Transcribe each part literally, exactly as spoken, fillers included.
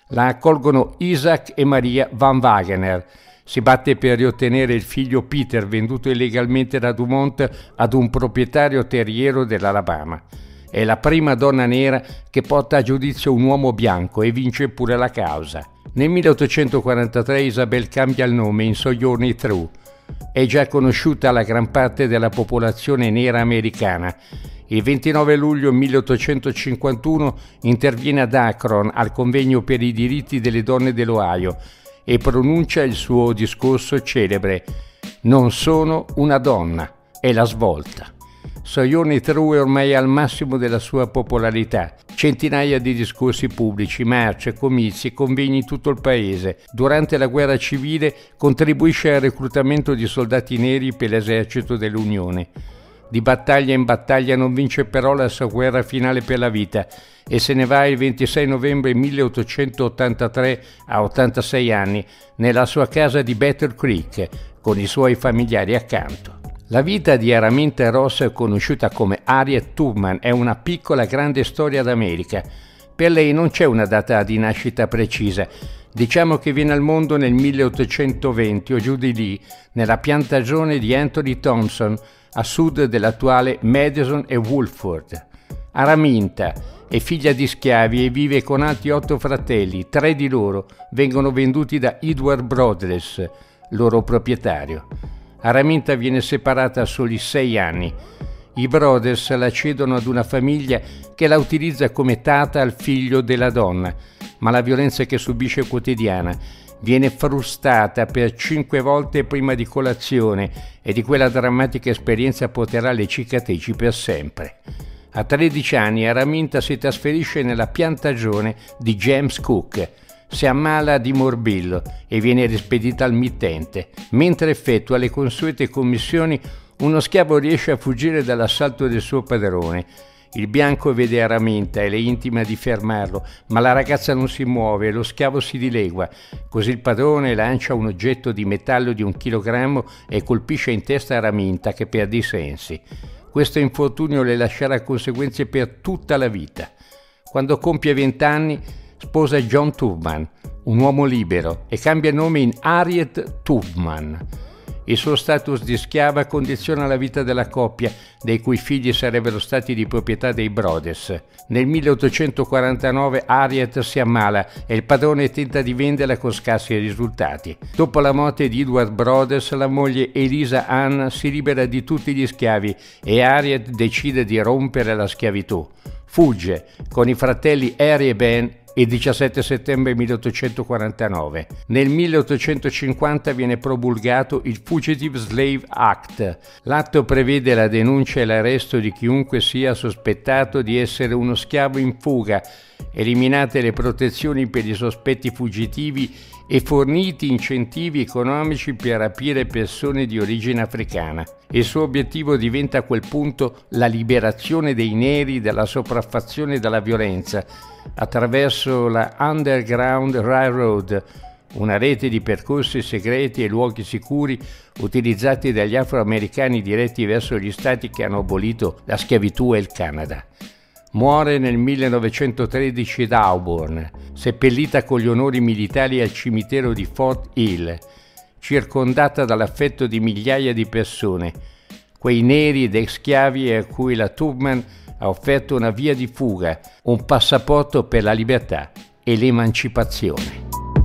La accolgono Isaac e Maria Van Wagener. Si batte per riottenere il figlio Peter, venduto illegalmente da Dumont ad un proprietario terriero dell'Alabama. È la prima donna nera che porta a giudizio un uomo bianco e vince pure la causa. Nel milleottocentoquarantatré Isabel cambia il nome in Sojourner Truth. È già conosciuta alla gran parte della popolazione nera americana. Il ventinove luglio milleottocentocinquantuno interviene ad Akron al convegno per i diritti delle donne dell'Ohio e pronuncia il suo discorso celebre: "Non sono una donna", è la svolta. Sojourner Truth è ormai al massimo della sua popolarità. Centinaia di discorsi pubblici, marce, comizi, convegni in tutto il paese. Durante la guerra civile contribuisce al reclutamento di soldati neri per l'esercito dell'Unione. Di battaglia in battaglia non vince però la sua guerra finale per la vita e se ne va il ventisei novembre milleottocentottantatré a ottantasei anni nella sua casa di Battle Creek con i suoi familiari accanto. La vita di Araminta Ross, conosciuta come Harriet Tubman, è una piccola grande storia d'America. Per lei non c'è una data di nascita precisa. Diciamo che viene al mondo nel milleottocentoventi o giù di lì, nella piantagione di Anthony Thompson, a sud dell'attuale Madison e Woolford. Araminta è figlia di schiavi e vive con altri otto fratelli. Tre di loro vengono venduti da Edward Brothers, loro proprietario. Araminta viene separata a soli sei anni. I Brothers la cedono ad una famiglia che la utilizza come tata al figlio della donna, ma la violenza che subisce è quotidiana. Viene frustata per cinque volte prima di colazione e di quella drammatica esperienza porterà le cicatrici per sempre. A tredici anni Araminta si trasferisce nella piantagione di James Cook. Si ammala di morbillo e viene rispedita al mittente. Mentre effettua le consuete commissioni, uno schiavo riesce a fuggire dall'assalto del suo padrone. Il bianco vede Araminta e le intima di fermarlo, ma la ragazza non si muove e lo schiavo si dilegua. Così il padrone lancia un oggetto di metallo di un chilogrammo e colpisce in testa Araminta, che perde i sensi. Questo infortunio le lascerà conseguenze per tutta la vita. Quando compie vent'anni sposa John Tubman, un uomo libero, e cambia nome in Harriet Tubman. Il suo status di schiava condiziona la vita della coppia, dei cui figli sarebbero stati di proprietà dei Brothers. Nel milleottocentoquarantanove Harriet si ammala e il padrone tenta di venderla con scarsi risultati. Dopo la morte di Edward Brothers, la moglie Eliza Ann si libera di tutti gli schiavi e Harriet decide di rompere la schiavitù. Fugge con i fratelli Harry e Ben il diciassette settembre milleottocentoquarantanove. Nel milleottocentocinquanta viene promulgato il Fugitive Slave Act. L'atto prevede la denuncia e l'arresto di chiunque sia sospettato di essere uno schiavo in fuga, eliminate le protezioni per i sospetti fuggitivi e forniti incentivi economici per rapire persone di origine africana. Il suo obiettivo diventa a quel punto la liberazione dei neri dalla sopraffazione e dalla violenza attraverso la Underground Railroad, una rete di percorsi segreti e luoghi sicuri utilizzati dagli afroamericani diretti verso gli stati che hanno abolito la schiavitù e il Canada. Muore nel millenovecentotredici ad Auburn, seppellita con gli onori militari al cimitero di Fort Hill, circondata dall'affetto di migliaia di persone, quei neri ed ex schiavi a cui la Tubman ha offerto una via di fuga, un passaporto per la libertà e l'emancipazione.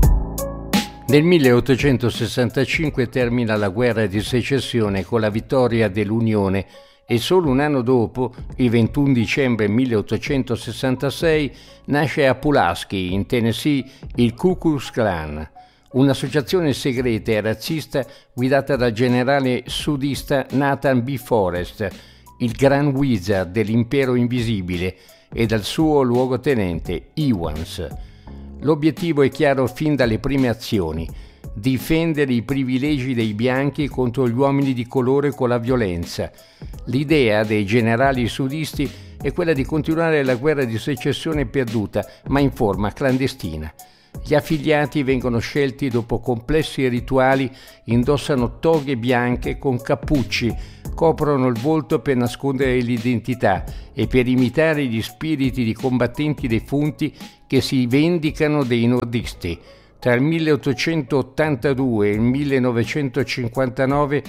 Nel milleottocentosessantacinque termina la guerra di secessione con la vittoria dell'Unione e solo un anno dopo, il ventuno dicembre milleottocentosessantasei, nasce a Pulaski, in Tennessee, il Ku Klux Klan, un'associazione segreta e razzista guidata dal generale sudista Nathan B. Forrest, il Gran Wizard dell'impero invisibile, e dal suo luogotenente, Ewans. L'obiettivo è chiaro fin dalle prime azioni: difendere i privilegi dei bianchi contro gli uomini di colore con la violenza. L'idea dei generali sudisti è quella di continuare la guerra di secessione perduta, ma in forma clandestina. Gli affiliati vengono scelti dopo complessi rituali, indossano toghe bianche con cappucci, coprono il volto per nascondere l'identità e per imitare gli spiriti di combattenti defunti che si vendicano dei nordisti. Tra il milleottocentottantadue e il millenovecentocinquantanove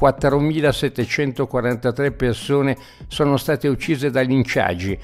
quattromilasettecentoquarantatré persone sono state uccise da linciaggi,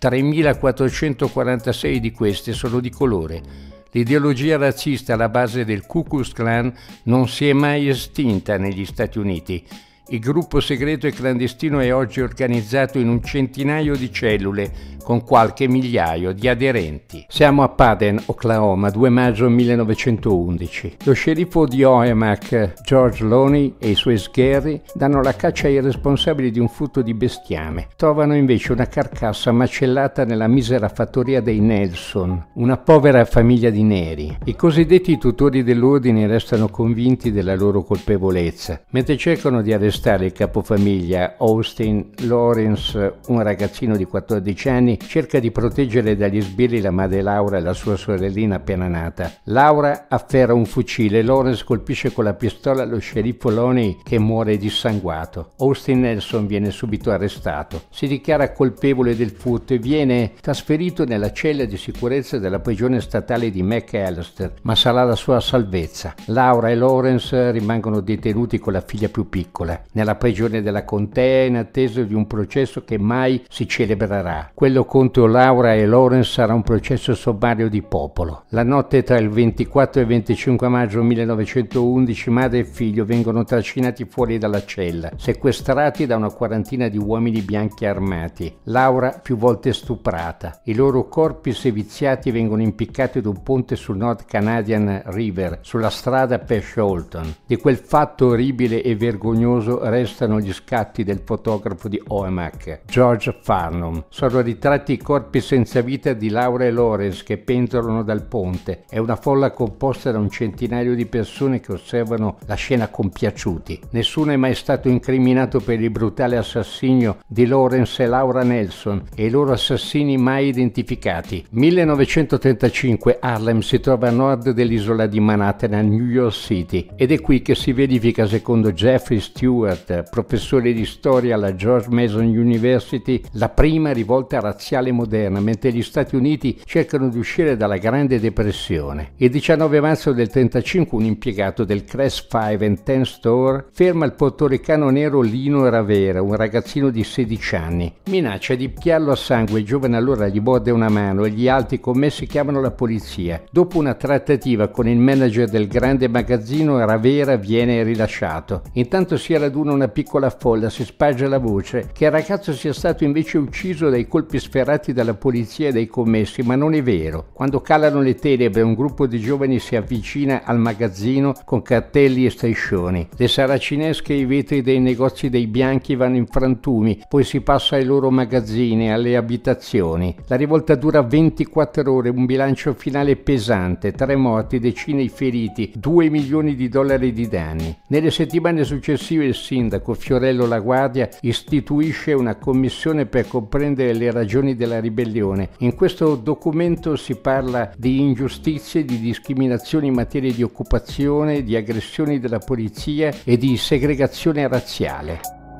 tremilaquattrocentoquarantasei di queste sono di colore. L'ideologia razzista alla base del Ku Klux Klan non si è mai estinta negli Stati Uniti. Il gruppo segreto e clandestino è oggi organizzato in un centinaio di cellule con qualche migliaio di aderenti. Siamo a Paden, Oklahoma, due maggio millenovecentoundici. Lo sceriffo di Oemac, George Loney, e i suoi sgherri danno la caccia ai responsabili di un furto di bestiame. Trovano invece una carcassa macellata nella misera fattoria dei Nelson, una povera famiglia di neri. I cosiddetti tutori dell'ordine restano convinti della loro colpevolezza, mentre cercano di arrestare il capofamiglia. Austin Lawrence, un ragazzino di quattordici anni, cerca di proteggere dagli sbirri la madre Laura e la sua sorellina appena nata. Laura afferra un fucile, Lawrence colpisce con la pistola lo sceriffo Loney che muore dissanguato. Austin Nelson viene subito arrestato, si dichiara colpevole del furto e viene trasferito nella cella di sicurezza della prigione statale di McAllister, ma sarà la sua salvezza. Laura e Lawrence rimangono detenuti con la figlia più piccola nella prigione della contea in attesa di un processo che mai si celebrerà. Quello contro Laura e Lawrence sarà un processo sommario di popolo. La notte tra il ventiquattro e il venticinque maggio millenovecentoundici madre e figlio vengono trascinati fuori dalla cella, sequestrati da una quarantina di uomini bianchi armati. Laura più volte stuprata. I loro corpi seviziati vengono impiccati ad un ponte sul North Canadian River, sulla strada per Sholton. Di quel fatto orribile e vergognoso restano gli scatti del fotografo di Oemac, George Farnham. Sono ritratti i corpi senza vita di Laura e Lawrence che pentolano dal ponte. È una folla composta da un centinaio di persone che osservano la scena compiaciuti. Nessuno è mai stato incriminato per il brutale assassinio di Lawrence e Laura Nelson e i loro assassini mai identificati. millenovecentotrentacinque Harlem si trova a nord dell'isola di Manhattan, a New York City, ed è qui che si verifica, secondo Jeffrey Stewart, professore di storia alla George Mason University, la prima rivolta razziale moderna, mentre gli Stati Uniti cercano di uscire dalla Grande Depressione. Il diciannove marzo del trentacinque un impiegato del Crest five and ten Store ferma il portoricano nero Lino Ravera, un ragazzino di sedici anni. Minaccia di picchiarlo a sangue, il giovane allora gli morde una mano e gli altri commessi chiamano la polizia. Dopo una trattativa con il manager del grande magazzino, Ravera viene rilasciato. Intanto si raduna una piccola folla, si sparge la voce che il ragazzo sia stato invece ucciso dai colpi sferrati dalla polizia e dai commessi, ma non è vero. Quando calano le tenebre, un gruppo di giovani si avvicina al magazzino con cartelli e striscioni. Le saracinesche e i vetri dei negozi dei bianchi vanno in frantumi, poi si passa ai loro magazzini, alle abitazioni. La rivolta dura ventiquattro ore, un bilancio finale pesante, tre morti, decine di feriti, due milioni di dollari di danni. Nelle settimane successive il sindaco Fiorello LaGuardia istituisce una commissione per comprendere le ragioni della ribellione. In questo documento si parla di ingiustizie, di discriminazioni in materia di occupazione, di aggressioni della polizia e di segregazione razziale.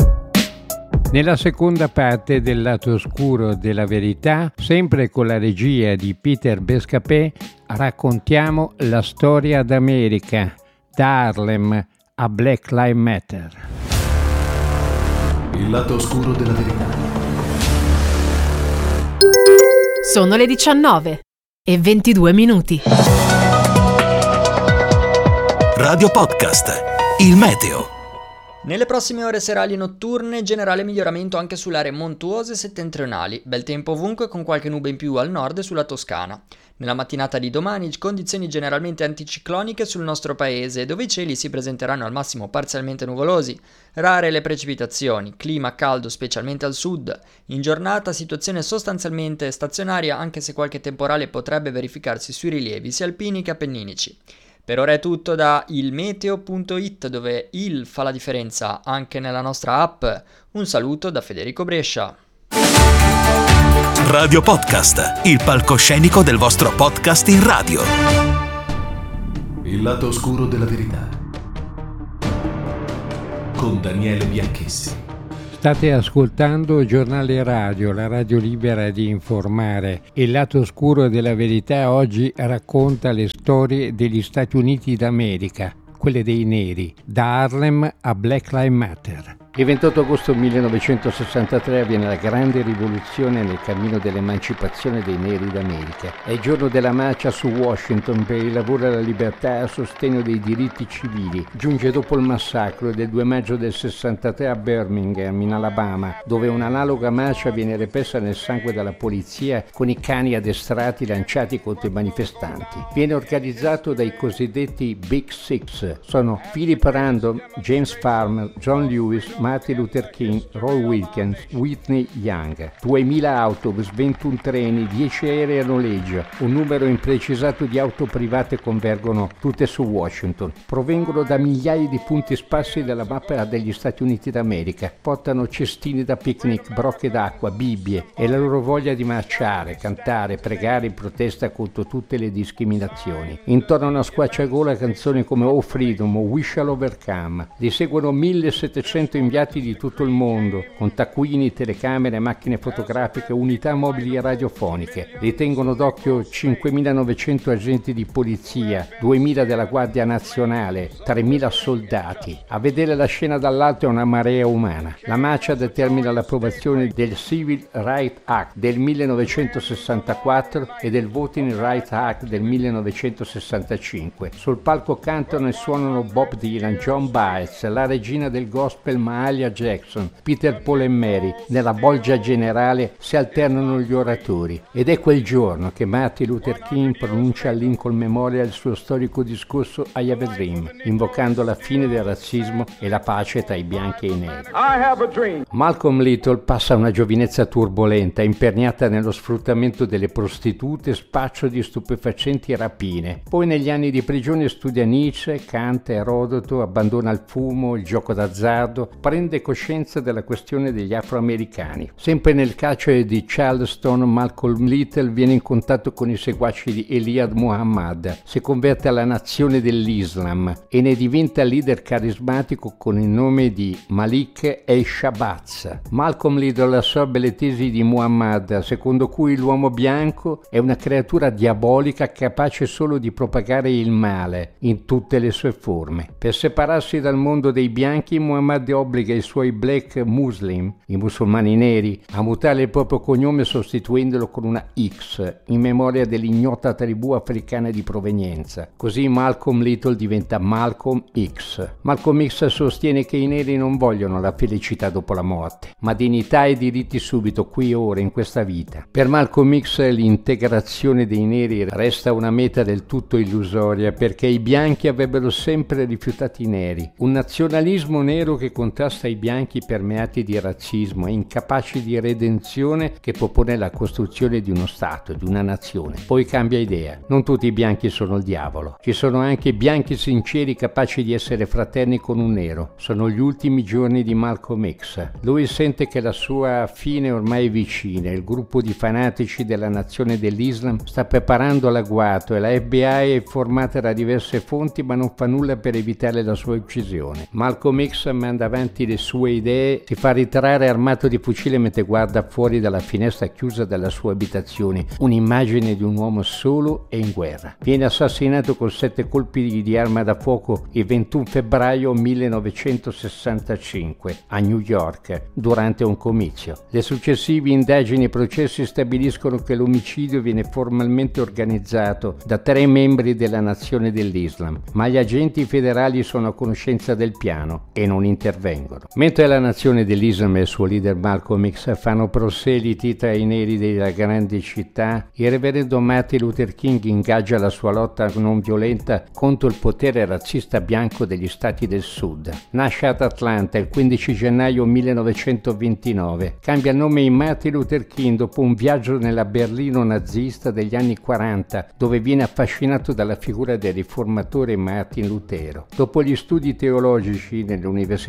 Nella seconda parte del lato oscuro della verità, sempre con la regia di Peter Bescapè, raccontiamo la storia d'America, da Harlem a Black Lives Matter. Il lato oscuro della verità. Sono le diciannove e ventidue minuti. Radio Podcast, il meteo. Nelle prossime ore serali e notturne, generale miglioramento anche sulle aree montuose settentrionali, bel tempo ovunque con qualche nube in più al nord e sulla Toscana. Nella mattinata di domani condizioni generalmente anticicloniche sul nostro paese, dove i cieli si presenteranno al massimo parzialmente nuvolosi, rare le precipitazioni, clima caldo specialmente al sud. In giornata situazione sostanzialmente stazionaria, anche se qualche temporale potrebbe verificarsi sui rilievi sia alpini che appenninici. Per ora è tutto da ilmeteo punto it, dove il fa la differenza anche nella nostra app. Un saluto da Federico Brescia. Radio Podcast, il palcoscenico del vostro podcast in radio. Il lato oscuro della verità. Con Daniele Bianchessi. State ascoltando il giornale radio, la radio libera di informare. Il lato oscuro della verità oggi racconta le storie degli Stati Uniti d'America, quelle dei neri, da Harlem a Black Lives Matter. Il ventotto agosto millenovecentosessantatré avviene la grande rivoluzione nel cammino dell'emancipazione dei neri d'America. È il giorno della marcia su Washington per il lavoro alla libertà e a sostegno dei diritti civili. Giunge dopo il massacro del due maggio del sessantatré a Birmingham, in Alabama, dove un'analoga marcia viene repressa nel sangue dalla polizia con i cani addestrati lanciati contro i manifestanti. Viene organizzato dai cosiddetti Big Six. Sono Philip Randolph, James Farmer, John Lewis, Martin Luther King, Roy Wilkins, Whitney Young. duemila autobus, ventuno treni, dieci aerei a noleggio, un numero imprecisato di auto private convergono tutte su Washington. Provengono da migliaia di punti sparsi della mappa degli Stati Uniti d'America. Portano cestini da picnic, brocche d'acqua, bibbie e la loro voglia di marciare, cantare, pregare in protesta contro tutte le discriminazioni. Intonano a squarciagola canzoni come Oh Freedom o We Shall Overcome. Li seguono millesettecento inviati di tutto il mondo, con taccuini, telecamere, macchine fotografiche, unità mobili e radiofoniche. Li tengono d'occhio cinquemilanovecento agenti di polizia, duemila della Guardia Nazionale, tremila soldati. A vedere la scena dall'alto è una marea umana. La marcia determina l'approvazione del Civil Rights Act del millenovecentosessantaquattro e del Voting Rights Act del millenovecentosessantacinque. Sul palco cantano e suonano Bob Dylan, John Baez, la regina del gospel Mahalia Jackson, Peter, Paul e Mary. Nella bolgia generale si alternano gli oratori. Ed è quel giorno che Martin Luther King pronuncia al Lincoln Memorial il suo storico discorso I Have a Dream, invocando la fine del razzismo e la pace tra i bianchi e i neri. I have a dream. Malcolm Little passa una giovinezza turbolenta, imperniata nello sfruttamento delle prostitute, spaccio di stupefacenti e rapine. Poi negli anni di prigione studia Nietzsche, Kant, Erodoto, abbandona il fumo, il gioco d'azzardo, prende coscienza della questione degli afroamericani. Sempre nel carcere di Charleston, Malcolm Little viene in contatto con i seguaci di Elijah Muhammad, si converte alla nazione dell'Islam e ne diventa leader carismatico con il nome di Malik el-Shabazz. Malcolm Little assorbe le tesi di Muhammad, secondo cui l'uomo bianco è una creatura diabolica capace solo di propagare il male in tutte le sue forme. Per separarsi dal mondo dei bianchi, Muhammad obbliga i suoi black muslim, i musulmani neri, a mutare il proprio cognome sostituendolo con una X in memoria dell'ignota tribù africana di provenienza. Così Malcolm Little diventa Malcolm X. Malcolm X sostiene che i neri non vogliono la felicità dopo la morte, ma dignità e diritti subito, qui e ora, in questa vita. Per Malcolm X l'integrazione dei neri resta una meta del tutto illusoria, perché i bianchi avrebbero sempre rifiutato i neri. Un nazionalismo nero che contrasta i bianchi permeati di razzismo e incapaci di redenzione, che propone la costruzione di uno Stato, di una nazione. Poi cambia idea. Non tutti i bianchi sono il diavolo. Ci sono anche bianchi sinceri capaci di essere fraterni con un nero. Sono gli ultimi giorni di Malcolm X. Lui sente che la sua fine ormai è vicina. Il gruppo di fanatici della nazione dell'Islam sta preparando l'agguato e la F B I è informata da diverse fonti, ma non fa nulla per evitare la sua uccisione. Malcolm X manda avanti le sue idee, si fa ritrarre armato di fucile mentre guarda fuori dalla finestra chiusa della sua abitazione, un'immagine di un uomo solo e in guerra. Viene assassinato con sette colpi di arma da fuoco il ventuno febbraio millenovecentosessantacinque a New York durante un comizio. Le successive indagini e processi stabiliscono che l'omicidio viene formalmente organizzato da tre membri della nazione dell'Islam, ma gli agenti federali sono a conoscenza del piano e non intervengono. Mentre la nazione dell'Islam e il suo leader Malcolm X fanno proseliti tra i neri della grande città, il reverendo Martin Luther King ingaggia la sua lotta non violenta contro il potere razzista bianco degli stati del sud. Nasce ad Atlanta il quindici gennaio millenovecentoventinove. Cambia nome in Martin Luther King dopo un viaggio nella Berlino nazista degli anni quaranta, dove viene affascinato dalla figura del riformatore Martin Lutero. Dopo gli studi teologici nell'Università di Atlanta,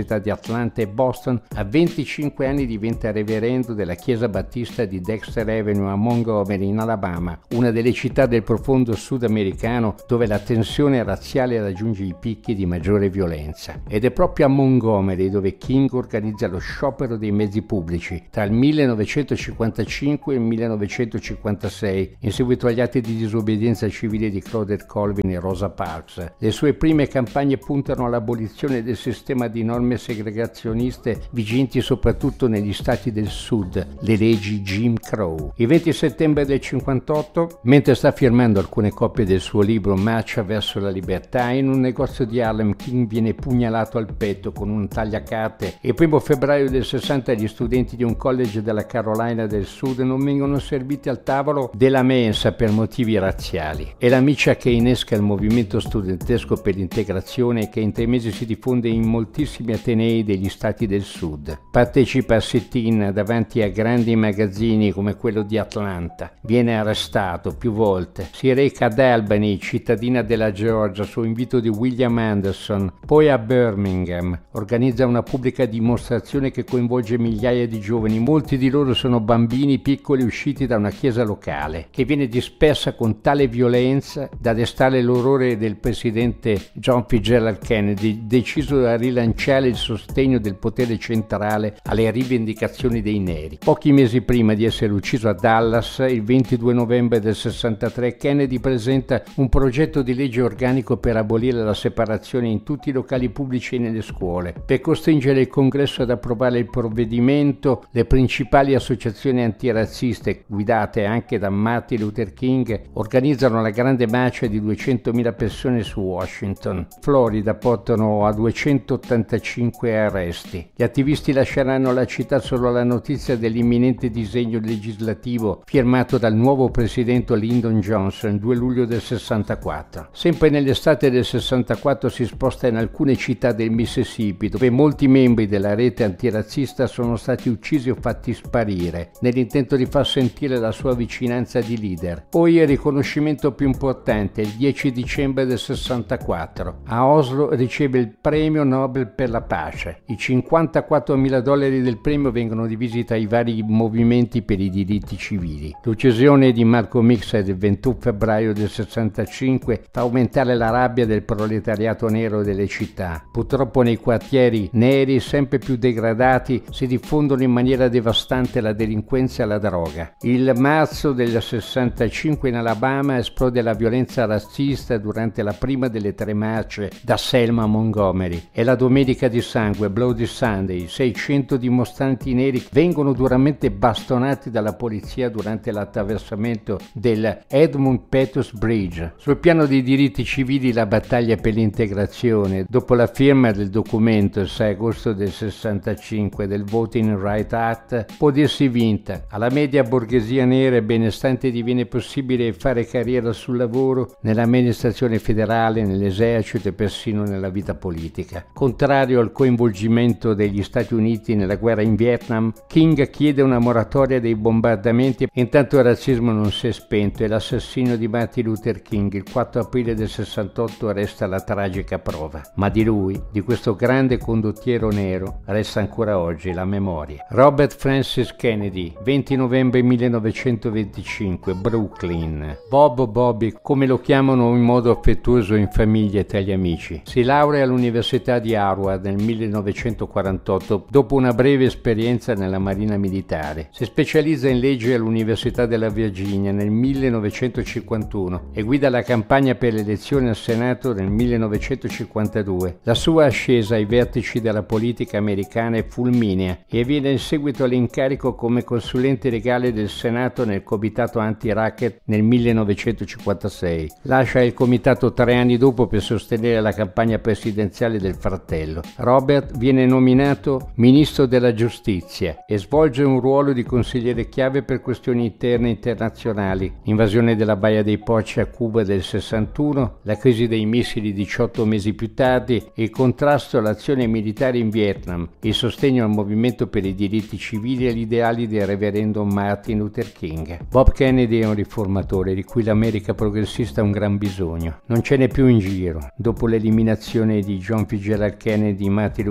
Atlanta e Boston, a venticinque anni diventa reverendo della chiesa battista di Dexter Avenue a Montgomery in Alabama, una delle città del profondo sud americano dove la tensione razziale raggiunge i picchi di maggiore violenza. Ed è proprio a Montgomery dove King organizza lo sciopero dei mezzi pubblici tra il millenovecentocinquantacinque e il millenovecentocinquantasei, in seguito agli atti di disobbedienza civile di Claudette Colvin e Rosa Parks. Le sue prime campagne puntano all'abolizione del sistema di norme segregazioniste vigenti soprattutto negli stati del sud, le leggi Jim Crow. Il venti settembre del cinquantotto, mentre sta firmando alcune copie del suo libro Marcia verso la libertà, in un negozio di Harlem King viene pugnalato al petto con un tagliacarte e il primo febbraio del sessanta gli studenti di un college della Carolina del Sud non vengono serviti al tavolo della mensa per motivi razziali. È la miccia che innesca il movimento studentesco per l'integrazione e che in tre mesi si diffonde in moltissimi atenei degli stati del Sud. Partecipa a sit-in davanti a grandi magazzini come quello di Atlanta. Viene arrestato più volte. Si reca ad Albany, cittadina della Georgia, su invito di William Anderson. Poi a Birmingham. Organizza una pubblica dimostrazione che coinvolge migliaia di giovani. Molti di loro sono bambini piccoli usciti da una chiesa locale, che viene dispersa con tale violenza da destare l'orrore del presidente John Fitzgerald Kennedy, deciso a rilanciare il sostegno del potere centrale alle rivendicazioni dei neri. Pochi mesi prima di essere ucciso a Dallas, il ventidue novembre del sessantatré, Kennedy presenta un progetto di legge organico per abolire la separazione in tutti i locali pubblici e nelle scuole. Per costringere il Congresso ad approvare il provvedimento, le principali associazioni antirazziste, guidate anche da Martin Luther King, organizzano la grande marcia di duecentomila persone su Washington. Florida portano a duecentottantacinque arresti. Gli attivisti lasceranno la città solo alla notizia dell'imminente disegno legislativo firmato dal nuovo presidente Lyndon Johnson il due luglio del sessantaquattro. Sempre nell'estate del sessantaquattro si sposta in alcune città del Mississippi, dove molti membri della rete antirazzista sono stati uccisi o fatti sparire, nell'intento di far sentire la sua vicinanza di leader. Poi il riconoscimento più importante, il dieci dicembre del sessantaquattro. A Oslo riceve il premio Nobel per la pace. I cinquantaquattromila dollari del premio vengono divisi tra i vari movimenti per i diritti civili. L'uccisione di Malcolm X del ventuno febbraio del sessantacinque fa aumentare la rabbia del proletariato nero delle città. Purtroppo nei quartieri neri sempre più degradati si diffondono in maniera devastante la delinquenza e la droga. Il marzo del sessantacinque in Alabama esplode la violenza razzista durante la prima delle tre marce da Selma a Montgomery. È la domenica di sangue, Bloody Sunday. seicento dimostranti neri vengono duramente bastonati dalla polizia durante l'attraversamento del Edmund Pettus Bridge. Sul piano dei diritti civili la battaglia per l'integrazione, dopo la firma del documento il sei agosto del sessantacinque del Voting Rights Act, può dirsi vinta. Alla media borghesia nera e benestante diviene possibile fare carriera sul lavoro, nell'amministrazione federale, nell'esercito e persino nella vita politica. Contrario al coinvolgimento degli Stati Uniti nella guerra in Vietnam, King chiede una moratoria dei bombardamenti. Intanto il razzismo non si è spento e l'assassinio di Martin Luther King il quattro aprile del sessantotto resta la tragica prova. Ma di lui, di questo grande condottiero nero, resta ancora oggi la memoria. Robert Francis Kennedy, venti novembre millenovecentoventicinque, Brooklyn. Bob Bobby, come lo chiamano in modo affettuoso in famiglia e tra gli amici. Si laurea all'Università di Harvard nel millenovecentoquarantotto dopo una breve esperienza nella Marina Militare. Si specializza in legge all'Università della Virginia nel millenovecentocinquantuno e guida la campagna per le elezioni al Senato nel millenovecentocinquantadue. La sua ascesa ai vertici della politica americana è fulminea e viene in seguito all'incarico come consulente legale del Senato nel Comitato Anti-Racket nel millenovecentocinquantasei. Lascia il comitato tre anni dopo per sostenere la campagna presidenziale del fratello. Robert viene nominato ministro della giustizia e svolge un ruolo di consigliere chiave per questioni interne e internazionali, invasione della Baia dei Porci a Cuba del sessantuno, la crisi dei missili diciotto mesi più tardi, il contrasto all'azione militare in Vietnam, il sostegno al movimento per i diritti civili e agli ideali del reverendo Martin Luther King. Bob Kennedy è un riformatore di cui l'America progressista ha un gran bisogno. Non ce n'è più in giro. Dopo l'eliminazione di John Fitzgerald Kennedy, Martin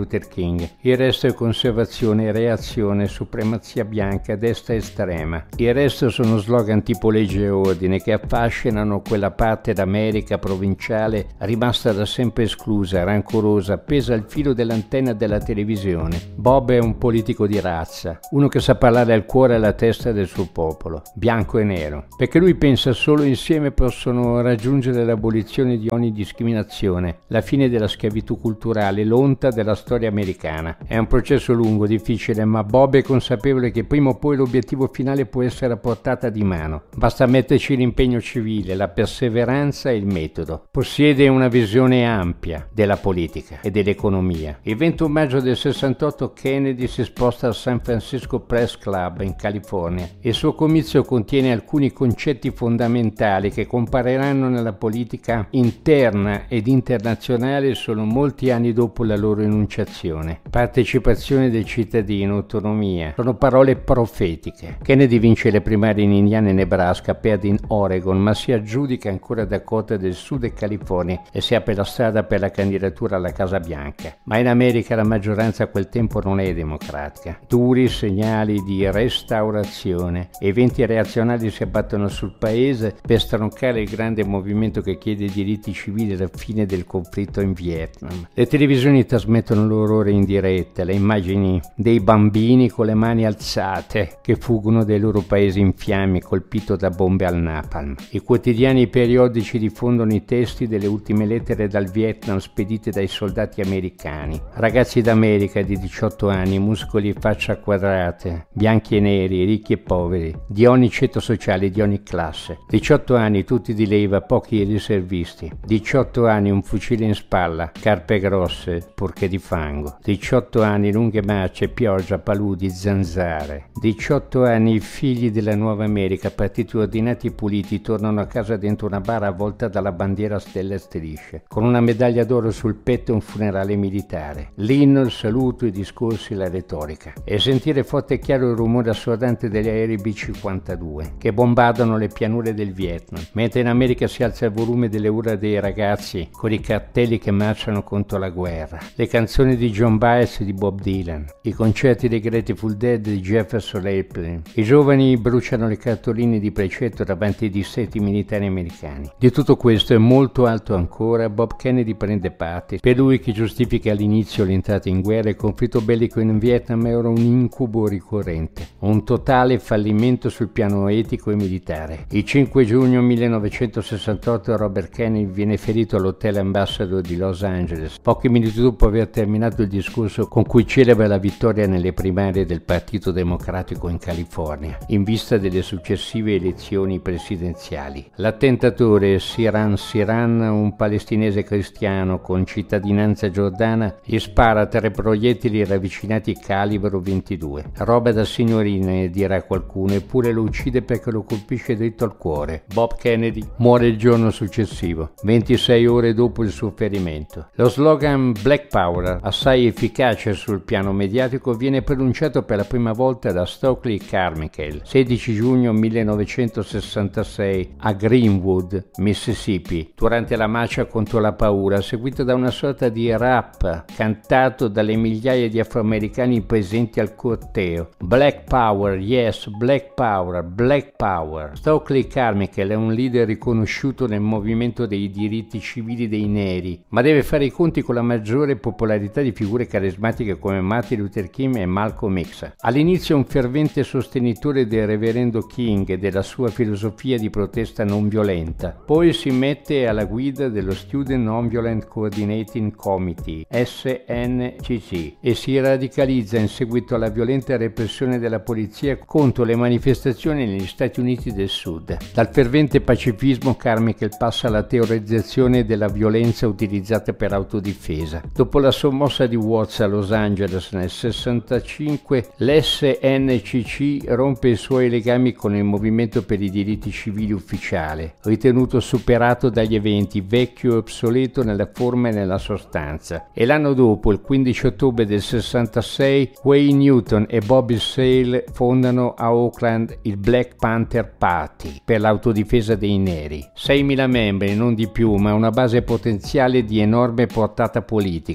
Luther King. Il resto è conservazione, reazione, supremazia bianca, destra estrema. Il resto sono slogan tipo legge e ordine che affascinano quella parte d'America provinciale rimasta da sempre esclusa, rancorosa, appesa al filo dell'antenna della televisione. Bob è un politico di razza, uno che sa parlare al cuore e alla testa del suo popolo, bianco e nero, perché lui pensa solo insieme possono raggiungere l'abolizione di ogni discriminazione, la fine della schiavitù culturale, l'onta della storia americana. È un processo lungo, difficile, ma Bob è consapevole che prima o poi l'obiettivo finale può essere a portata di mano. Basta metterci l'impegno civile, la perseveranza e il metodo. Possiede una visione ampia della politica e dell'economia. Il ventuno maggio del sessantotto Kennedy si sposta al San Francisco Press Club in California. Il suo comizio contiene alcuni concetti fondamentali che compariranno nella politica interna ed internazionale solo molti anni dopo la loro enunciazione. Partecipazione del cittadino, autonomia, sono parole profetiche. Kennedy vince le primarie in Indiana e Nebraska, perde in Oregon, ma si aggiudica ancora Dakota del Sud e California e si apre la strada per la candidatura alla Casa Bianca. Ma in America la maggioranza a quel tempo non è democratica. Duri segnali di restaurazione, eventi reazionari si abbattono sul paese per stroncare il grande movimento che chiede diritti civili e la fine del conflitto in Vietnam. Le televisioni trasmettono l'orrore in diretta, le immagini dei bambini con le mani alzate che fuggono dai loro paesi in fiamme colpito da bombe al napalm. I quotidiani periodici diffondono i testi delle ultime lettere dal Vietnam spedite dai soldati americani. Ragazzi d'America di diciotto anni, muscoli e faccia quadrate, bianchi e neri, ricchi e poveri, di ogni ceto sociale, di ogni classe. diciotto anni, tutti di leva, pochi riservisti. diciotto anni, un fucile in spalla, carpe grosse, purché di fango. diciotto anni, lunghe marce, pioggia, paludi, zanzare. diciotto anni, i figli della Nuova America, partiti ordinati e puliti, tornano a casa dentro una bara avvolta dalla bandiera a stelle e strisce, con una medaglia d'oro sul petto e un funerale militare. L'inno, il saluto, i discorsi, la retorica. E sentire forte e chiaro il rumore assordante degli aerei B cinquantadue che bombardano le pianure del Vietnam, mentre in America si alza il volume delle urla dei ragazzi con i cartelli che marciano contro la guerra, le canzoni di John Baez e di Bob Dylan, i concerti dei Grateful Dead di Jefferson Airplane. I giovani bruciano le cartoline di precetto davanti ai distretti militari americani. Di tutto questo e molto altro ancora, Bob Kennedy prende parte. Per lui, che giustifica all'inizio l'entrata in guerra, il conflitto bellico in Vietnam era un incubo ricorrente, un totale fallimento sul piano etico e militare. Il cinque giugno millenovecentosessantotto Robert Kennedy viene ferito all'Hotel Ambassador di Los Angeles, pochi minuti dopo aver terminato il discorso con cui celebra la vittoria nelle primarie del Partito Democratico in California, in vista delle successive elezioni presidenziali. L'attentatore Siran Siran, un palestinese cristiano con cittadinanza giordana, gli spara tre proiettili ravvicinati calibro ventidue. Roba da signorine, dirà qualcuno, eppure lo uccide perché lo colpisce dritto al cuore. Bob Kennedy muore il giorno successivo, ventisei ore dopo il suo ferimento. Lo slogan Black Power, assai efficace sul piano mediatico, viene pronunciato per la prima volta da Stokely Carmichael, sedici giugno millenovecentosessantasei a Greenwood, Mississippi, durante la marcia contro la paura, seguito da una sorta di rap cantato dalle migliaia di afroamericani presenti al corteo. Black Power, yes, Black Power, Black Power. Stokely Carmichael è un leader riconosciuto nel movimento dei diritti civili dei neri, ma deve fare i conti con la maggiore popolarità di figure carismatiche come Martin Luther King e Malcolm X. All'inizio un fervente sostenitore del reverendo King e della sua filosofia di protesta non violenta, poi si mette alla guida dello Student Non-Violent Coordinating Committee, S N C C, e si radicalizza in seguito alla violenta repressione della polizia contro le manifestazioni negli Stati Uniti del Sud. Dal fervente pacifismo Carmichael passa alla teorizzazione della violenza utilizzata per autodifesa. Dopo la sommossa di Watts a Los Angeles nel sessantacinque, l'S N C C rompe i suoi legami con il movimento per i diritti civili ufficiale, ritenuto superato dagli eventi, vecchio e obsoleto nella forma e nella sostanza. E l'anno dopo, il quindici ottobre del sessantasei, Wayne Newton e Bobby Seale fondano a Oakland il Black Panther Party per l'autodifesa dei neri. seimila membri, non di più, ma una base potenziale di enorme portata politica. Le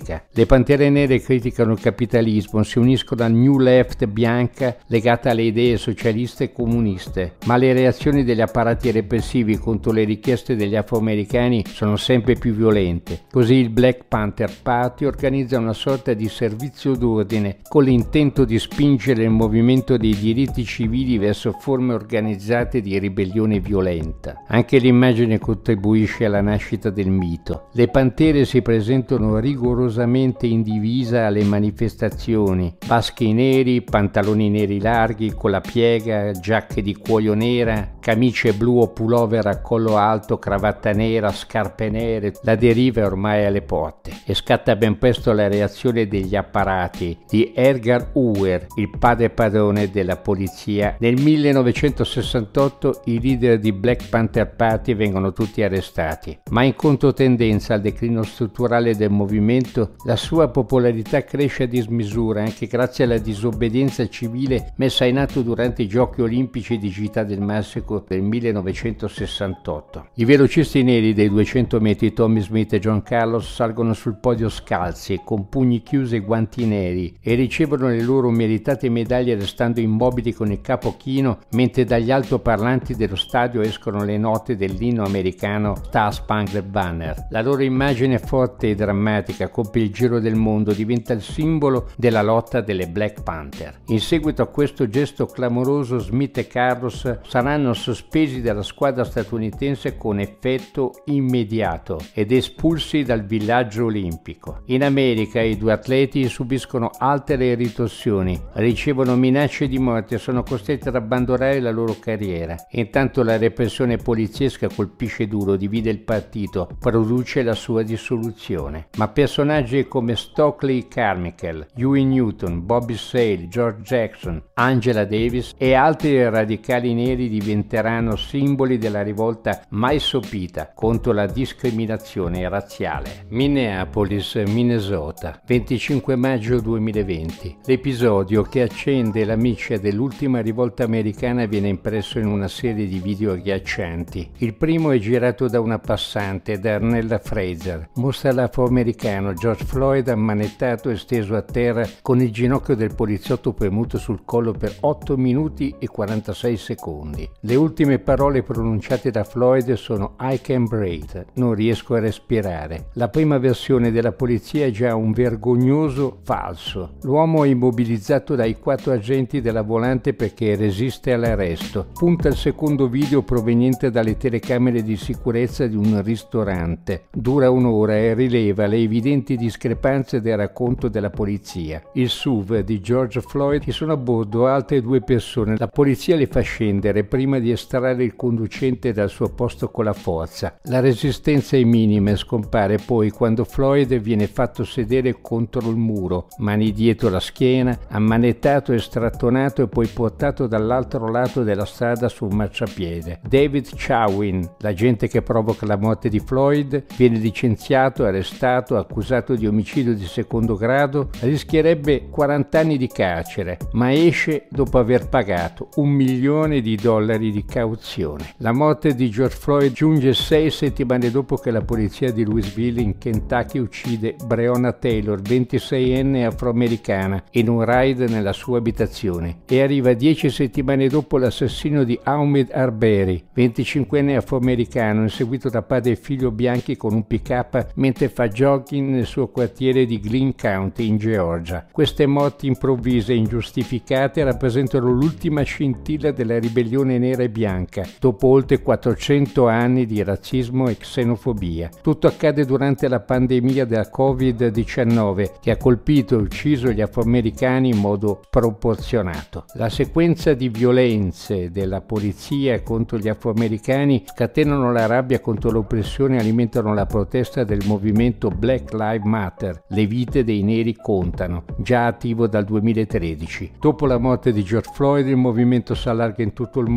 Pantere Nere criticano il capitalismo, si uniscono al New Left bianca legata alle idee socialiste e comuniste, ma le reazioni degli apparati repressivi contro le richieste degli afroamericani sono sempre più violente. Così il Black Panther Party organizza una sorta di servizio d'ordine con l'intento di spingere il movimento dei diritti civili verso forme organizzate di ribellione violenta. Anche l'immagine contribuisce alla nascita del mito. Le pantere si presentano rigorosamente in divisa alle manifestazioni, baschi neri, pantaloni neri larghi con la piega, giacche di cuoio nera, camicie blu o pullover a collo alto, cravatta nera, scarpe nere. La deriva è ormai alle porte e scatta ben presto la reazione degli apparati di Edgar Hoover, il padre padrone della polizia. Nel millenovecentosessantotto i leader di Black Panther Party vengono tutti arrestati, ma in controtendenza al declino strutturale del movimento, la sua popolarità cresce a dismisura anche grazie alla disobbedienza civile messa in atto durante i Giochi Olimpici di Città del Messico del millenovecentosessantotto. I velocisti neri dei duecento metri Tommy Smith e John Carlos salgono sul podio scalzi, con pugni chiusi e guanti neri, e ricevono le loro meritate medaglie restando immobili con il capo chino, mentre dagli altoparlanti dello stadio escono le note dell'inno americano Star Spangled Banner. La loro immagine forte e drammatica compie il giro del mondo, diventa il simbolo della lotta delle Black Panther. In seguito a questo gesto clamoroso, Smith e Carlos saranno sospesi dalla squadra statunitense con effetto immediato ed espulsi dal villaggio olimpico. In America i due atleti subiscono altre ritorsioni, ricevono minacce di morte e sono costretti ad abbandonare la loro carriera. Intanto la repressione poliziesca colpisce duro, divide il partito, produce la sua dissoluzione. Ma personaggi come Stokely Carmichael, Huey Newton, Bobby Sale, George Jackson, Angela Davis e altri radicali neri diventeranno simboli della rivolta mai sopita contro la discriminazione razziale. Minneapolis, Minnesota, venticinque maggio duemilaventi. L'episodio che accende la miccia dell'ultima rivolta americana viene impresso in una serie di video agghiaccianti. Il primo è girato da una passante, Darnella Fraser. Mostra l'afroamericano George Floyd ammanettato e steso a terra con il ginocchio del poliziotto premuto sul collo per otto minuti e quarantasei secondi. Le ultime parole pronunciate da Floyd sono "I can breathe", non riesco a respirare. La prima versione della polizia è già un vergognoso falso. L'uomo è immobilizzato dai quattro agenti della volante perché resiste all'arresto. Punta il secondo video proveniente dalle telecamere di sicurezza di un ristorante. Dura un'ora e rileva le evidenti discrepanze del racconto della polizia. Il S U V di George Floyd, ci sono a bordo altre due persone. La polizia le fa scendere prima di estrarre il conducente dal suo posto con la forza. La resistenza è minima e scompare poi quando Floyd viene fatto sedere contro il muro, mani dietro la schiena, ammanettato e strattonato e poi portato dall'altro lato della strada sul marciapiede. David Chauvin, l'agente che provoca la morte di Floyd, viene licenziato, arrestato, accusato di omicidio di secondo grado, rischierebbe quaranta anni di carcere, ma esce dopo aver pagato un milione di dollari di cauzione. La morte di George Floyd giunge sei settimane dopo che la polizia di Louisville in Kentucky uccide Breonna Taylor, ventiseienne afroamericana, in un raid nella sua abitazione, e arriva dieci settimane dopo l'assassinio di Ahmaud Arbery, venticinquenne afroamericano, inseguito da padre e figlio bianchi con un pick-up mentre fa jogging nel suo quartiere di Glynn County in Georgia. Queste morti improvvise e ingiustificate rappresentano l'ultima scintilla della ribellione nera e bianca, dopo oltre quattrocento anni di razzismo e xenofobia. Tutto accade durante la pandemia della covid diciannove, che ha colpito e ucciso gli afroamericani in modo proporzionato. La sequenza di violenze della polizia contro gli afroamericani scatenano la rabbia contro l'oppressione e alimentano la protesta del movimento Black Lives Matter. Le vite dei neri contano, già attivo dal duemilatredici. Dopo la morte di George Floyd il movimento si allarga in tutto il mondo, da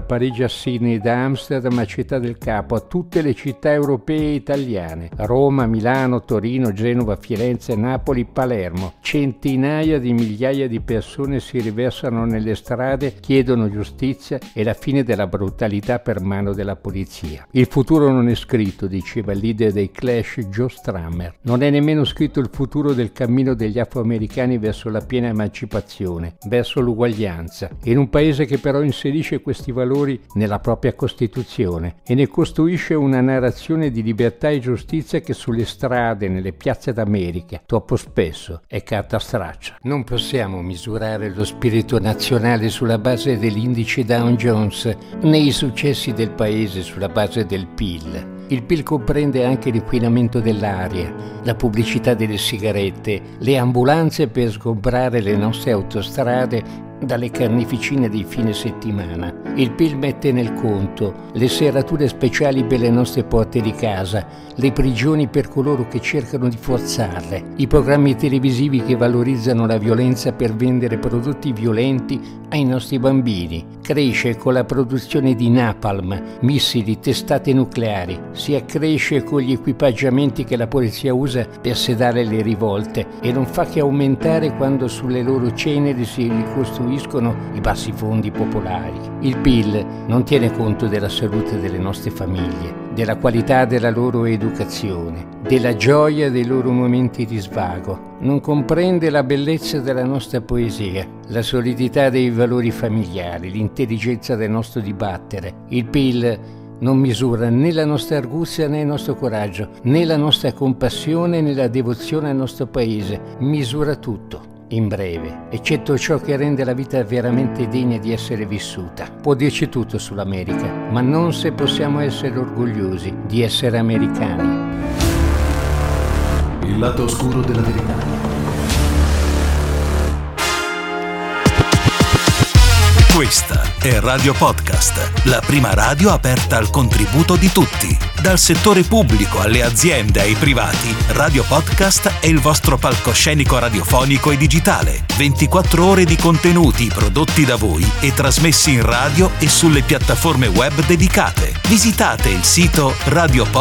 da Parigi a Sydney, da Amsterdam a Città del Capo, a tutte le città europee e italiane, Roma, Milano, Torino, Genova, Firenze, Napoli, Palermo. Centinaia di migliaia di persone si riversano nelle strade, chiedono giustizia e la fine della brutalità per mano della polizia. Il futuro non è scritto, diceva il leader dei Clash Joe Strummer. Non è nemmeno scritto il futuro del cammino degli afroamericani verso la piena emancipazione, verso l'uguaglianza, in un paese che però inserisce questi valori nella propria Costituzione e ne costruisce una narrazione di libertà e giustizia che sulle strade, nelle piazze d'America, troppo spesso è carta straccia. Non possiamo misurare lo spirito nazionale sulla base dell'indice Dow Jones né i successi del paese sulla base del P I L. Il P I L comprende anche l'inquinamento dell'aria, la pubblicità delle sigarette, le ambulanze per sgombrare le nostre autostrade dalle carneficine di fine settimana. Il P I L mette nel conto le serrature speciali per le nostre porte di casa, le prigioni per coloro che cercano di forzarle, i programmi televisivi che valorizzano la violenza per vendere prodotti violenti ai nostri bambini. Cresce con la produzione di napalm, missili, testate nucleari. Si accresce con gli equipaggiamenti che la polizia usa per sedare le rivolte e non fa che aumentare quando sulle loro ceneri si ricostruiscono i bassifondi popolari. Il P I L non tiene conto della salute delle nostre famiglie, della qualità della loro educazione, della gioia dei loro momenti di svago. Non comprende la bellezza della nostra poesia, la solidità dei valori familiari, l'intelligenza del nostro dibattere. Il P I L non misura né la nostra arguzia né il nostro coraggio, né la nostra compassione né la devozione al nostro paese. Misura tutto. In breve, eccetto ciò che rende la vita veramente degna di essere vissuta. Può dirci tutto sull'America, ma non se possiamo essere orgogliosi di essere americani. Il lato oscuro della verità. Questa è Radio Podcast, la prima radio aperta al contributo di tutti. Dal settore pubblico alle aziende e ai privati, Radio Podcast è il vostro palcoscenico radiofonico e digitale. ventiquattro ore di contenuti prodotti da voi e trasmessi in radio e sulle piattaforme web dedicate. Visitate il sito radio podcast